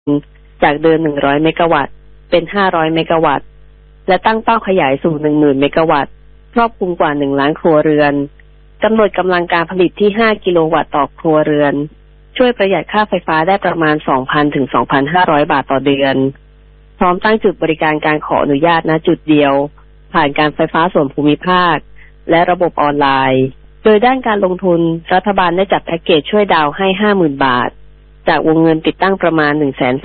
จากเดิม100เมกะวัตต์เป็น500เมกะวัตต์และตั้งเป้าขยายสู่ 10,000 เมกะวัตต์ครอบคลุมกว่า1ล้านครัวเรือนกำหนดกำลังการผลิตที่5กิโลวัตต์ต่อครัวเรือนช่วยประหยัดค่าไฟฟ้าได้ประมาณ 2,000 ถึง 2,500 บาทต่อเดือนพร้อมตั้งจุดบริการการขออนุญาตณจุดเดียวผ่านการไฟฟ้าส่วนภูมิภาคและระบบออนไลน์โดยด้านการลงทุนรัฐบาลได้จัดแพ็กเกจช่วยดาวน์ให้ 50,000 บาทจากวงเงินติดตั้งประมาณ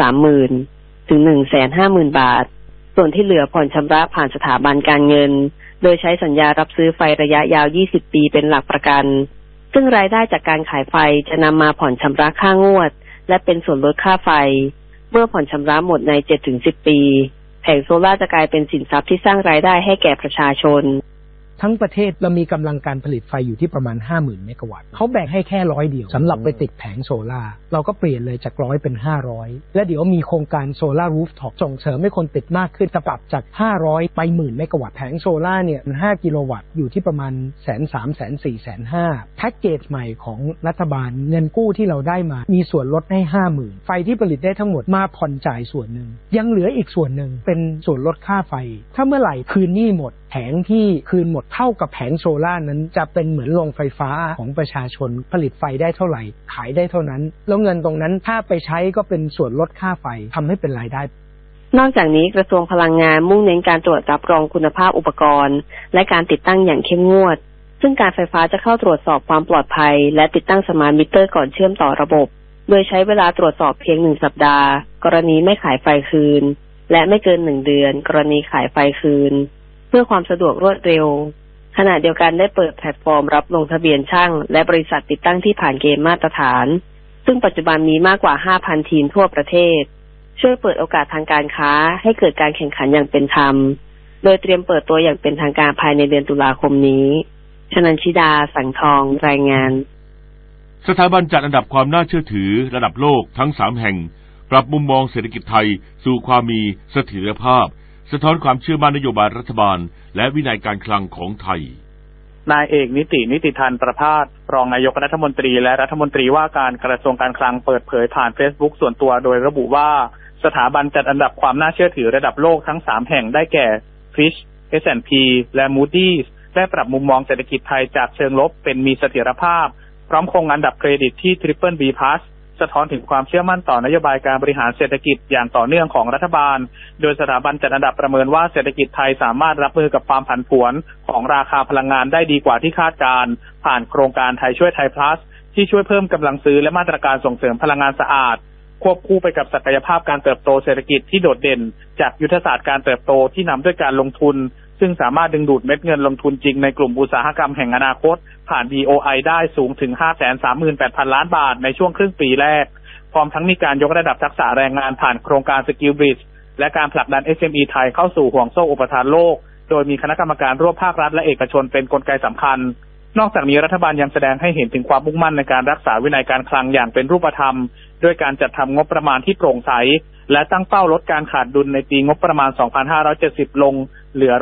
130,000 ถึง 150,000 บาทส่วนที่เหลือผ่อนชำระผ่านสถาบันการเงินโดยใช้สัญญารับซื้อไฟระยะยาว20ปีเป็นหลักประกันซึ่งรายได้จากการขายไฟจะนำมาผ่อนชำระค่างวดและเป็นส่วนลดค่าไฟเมื่อผ่อนชำระหมดใน 7-10 ปีแผงโซล่าร์จะกลายเป็นสินทรัพย์ที่สร้างรายได้ให้แก่ประชาชนทั้งประเทศเรามีกำลังการผลิตไฟอยู่ที่ประมาณ 50,000 เมกะวัตต์เขาแบ่งให้แค่100เดียวสำหรับไปติดแผงโซล่าเราก็เปลี่ยนเลยจาก100เป็น500และเดี๋ยวมีโครงการโซล่ารูฟท็อปส่งเสริมให้คนติดมากขึ้นจะปรับจาก500ไป10,000 เมกะวัตต์แผงโซล่าเนี่ย5กิโลวัตต์อยู่ที่ประมาณ 130,000 140,000 150,000 แพ็กเกจใหม่ของรัฐบาลเงินกู้ที่เราได้มามีส่วนลดให้ 50,000 ไฟที่ผลิตได้ทั้งหมดมาผ่อนจ่ายส่วนหนึ่งยังเหลืออีกส่วนหนึ่งเป็นส่วนลดค่าไฟถ้าเมื่อไหร่คืนหนี้หมดแผงที่คืนหมดเท่ากับแผงโซล่านั้นจะเป็นเหมือนโรงไฟฟ้าของประชาชนผลิตไฟได้เท่าไหร่ขายได้เท่านั้นแล้วเงินตรงนั้นถ้าไปใช้ก็เป็นส่วนลดค่าไฟทำให้เป็นรายได้นอกจากนี้กระทรวงพลังงานมุ่งเน้นการตรวจรับรองคุณภาพอุปกรณ์และการติดตั้งอย่างเข้มงวดซึ่งการไฟฟ้าจะเข้าตรวจสอบความปลอดภัยและติดตั้งสมาร์ทมิเตอร์ก่อนเชื่อมต่อระบบโดยใช้เวลาตรวจสอบเพียง1สัปดาห์กรณีไม่ขายไฟคืนและไม่เกิน1เดือนกรณีขายไฟคืนเพื่อความสะดวกรวดเร็วขณะเดียวกันได้เปิดแพลตฟอร์มรับลงทะเบียนช่างและบริษัทติดตั้งที่ผ่านเกณฑ์มาตรฐานซึ่งปัจจุบันมีมากกว่า 5,000 ทีมทั่วประเทศช่วยเปิดโอกาสทางการค้าให้เกิดการแข่งขันอย่างเป็นธรรมโดยเตรียมเปิดตัวอย่างเป็นทางการภายในเดือนตุลาคมนี้ชนันชิดาสังทองรายงานสถาบันจัดอันดับความน่าเชื่อถือระดับโลกทั้ง3แห่งปรับมุมมองเศรษฐกิจไทยสู่ความมีเสถียรภาพสะท้อนความเชื่อมั่นนโยบายรัฐบาลและวินัยการคลังของไทยนายเอกนิติธันประภาสรองนายกรัฐมนตรีและรัฐมนตรีว่าการกระทรวงการคลังเปิดเผยผ่าน Facebook ส่วนตัวโดยระบุว่าสถาบันจัดอันดับความน่าเชื่อถือระดับโลกทั้ง3แห่งได้แก่ Fitch S&P และ Moody's ได้ปรับมุมมองเศรษฐกิจไทยจากเชิงลบเป็นมีเสถียรภาพพร้อมคงอันดับเครดิตที่ BBB+ สะท้อนถึงความเชื่อมั่นต่อนโยบายการบริหารเศรษฐกิจอย่างต่อเนื่องของรัฐบาลโดยสถาบันจัดอันดับประเมินว่าเศรษฐกิจไทยสามารถรับมือกับความผันผวนของราคาพลังงานได้ดีกว่าที่คาดการณ์ผ่านโครงการไทยช่วยไทย plus ที่ช่วยเพิ่มกำลังซื้อและมาตรการส่งเสริมพลังงานสะอาดควบคู่ไปกับศักยภาพการเติบโตเศรษฐกิจที่โดดเด่นจากยุทธศาสตร์การเติบโตที่นำด้วยการลงทุนซึ่งสามารถดึงดูดเม็ดเงินลงทุนจริงในกลุ่มอุตสาหกรรมแห่งอนาคตผ่าน BOI ได้สูงถึง 538,000 ล้านบาทในช่วงครึ่งปีแรกพร้อมทั้งมีการยกระดับทักษะแรงงานผ่านโครงการ Skill Bridge และการผลักดัน SME ไทยเข้าสู่ห่วงโซ่อุปทานโลกโดยมีคณะกรรมการร่วมภาครัฐและเอกชนเป็นกลไกสำคัญนอกจากนี้รัฐบาลยังแสดงให้เห็นถึงความมุ่งมั่นในการรักษาวินัยการคลังอย่างเป็นรูปธรรมด้วยการจัดทำงบประมาณที่โปร่งใสและตั้งเป้าลดการขาดดุลในปีงบประมาณ 2570 ลงเหลือ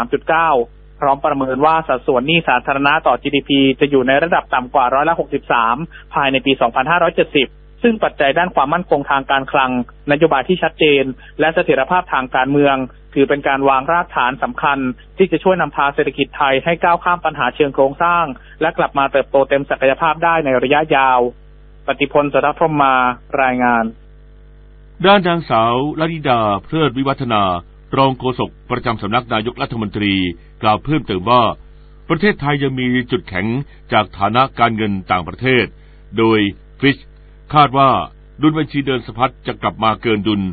3.9%พร้อมประเมินว่าสัดส่วนหนี้สาธารณะต่อ GDP จะอยู่ในระดับต่ำกว่า63%ภายในปี 2570 ซึ่งปัจจัยด้านความมั่นคงทางการคลังนโยบายที่ชัดเจนและเสถียรภาพทางการเมืองถือเป็นการวางรากฐานสำคัญที่จะช่วยนำพาเศรษฐกิจไทยให้ก้าวข้ามปัญหาเชิงโครงสร้างและกลับมาเติบโตเต็มศักยภาพได้ในระยะยาวปฏิพล สรัพพรหมารายงานด้านนางสาวลลิดาเพลิดวิวัฒนารองโฆษกประจำสำนักนายกรัฐมนตรีกล่าวเพิ่มเติมว่าประเทศไทยยังมีจุดแข็งจากฐานะการเงินต่างประเทศโดยฟิชคาดว่าดุลบัญชีเดินสะพัดจะกลับมาเกินดุล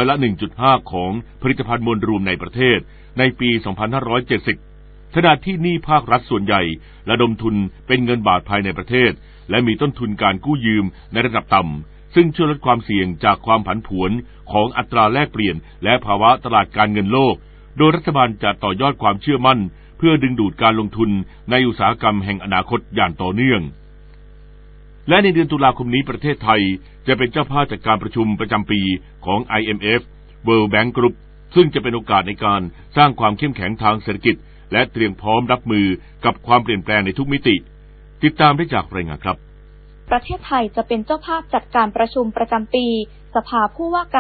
100% ของผลิตภัณฑ์มวลรวมในประเทศในปี 2570 ขณะที่หนี้ภาครัฐส่วนใหญ่ระดมทุนเป็นเงินบาทภายในประเทศและมีต้นทุนการกู้ยืมในระดับต่ำซึ่งช่วยลดความเสี่ยงจากความผันผวนของอัตราแลกเปลี่ยนและภาวะตลาดการเงินโลกโดยรัฐบาลจะต่อยอดความเชื่อมั่นเพื่อดึงดูดการลงทุนในอุตสาหกรรมแห่งอนาคตอย่างต่อเนื่องและในเดือนตุลาคมนี้ประเทศไทยจะเป็นเจ้าภาพจัดการประชุมประจำปีของ IMF World Bank Group ซึ่งจะเป็นโอกาสในการสร้างความเข้มแข็งทางเศรษฐกิจและเตรียมพร้อมรับมือกับความเปลี่ยนแปลงในทุกมิติติดตามได้จากรายงานครับประเทศไทยจะเป็นเจ้าภาพจัดการประชุมประจำปีสภาผู้ว่าการ